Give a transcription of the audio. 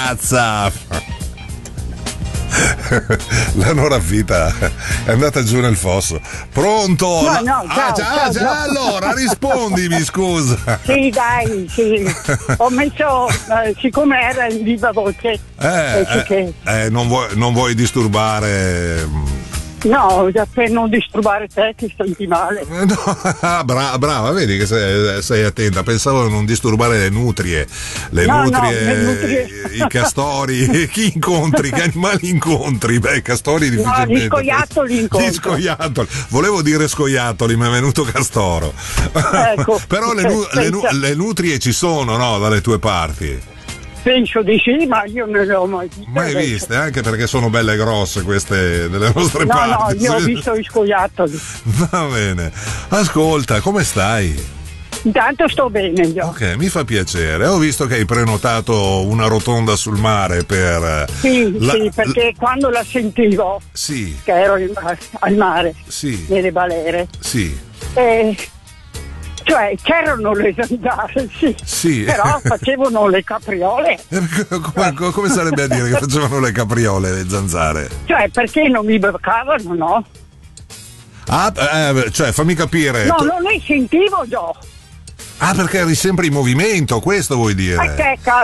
ragazza. La Nora Vita è andata giù nel fosso. Pronto? Ciao. Allora rispondimi, scusa. Sì, dai, sì. Ho messo, siccome era in viva voce, non vuoi disturbare. no, per non disturbare te ti senti male. No, brava, vedi che sei attenta. Pensavo di non disturbare le nutrie, le nutrie. I castori. Chi incontri? Che animali incontri? Beh, i castori difficilmente. No, gli scoiattoli incontro. Gli scoiattoli. Volevo dire scoiattoli, mi è venuto castoro. Ecco. Però le nutrie ci sono, no, dalle tue parti? Penso di sì, ma io non le ho mai viste. Mai viste, anche perché sono belle grosse queste delle nostre parti. No, io ho visto i scoiattoli. Va bene. Ascolta, come stai? Intanto sto bene io. Ok, mi fa piacere. Ho visto che hai prenotato una rotonda sul mare per... Sì, perché quando la sentivo, sì, che ero al mare, sì, nelle balere, sì, cioè c'erano le zanzare, sì, però facevano le capriole. Come sarebbe a dire che facevano le capriole, le zanzare? Cioè, perché non mi beccavano, no? Cioè, fammi capire. No, non le sentivo io. Perché eri sempre in movimento, questo vuoi dire? Che